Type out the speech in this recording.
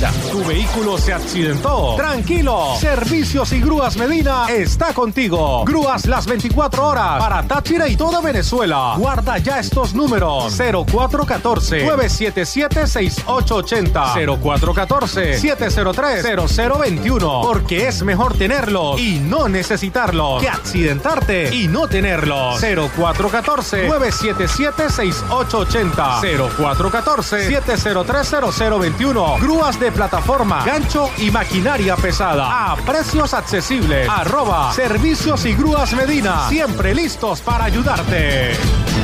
Medina. ¿Tu vehículo se accidentó? Tranquilo. Servicios y Grúas Medina está contigo. Grúas las 24 horas para Táchira y toda Venezuela. Guarda ya estos números: 0414-977-6880, 0414-703-0021. Porque es mejor tenerlos y no necesitarlos que accidentarte y no tenerlos. 0414-977-6880, 0414-703-0021. Grúas de plataforma, gancho y maquinaria pesada a precios accesibles. @ Servicios y Grúas Medina. Siempre listos para ayudarte.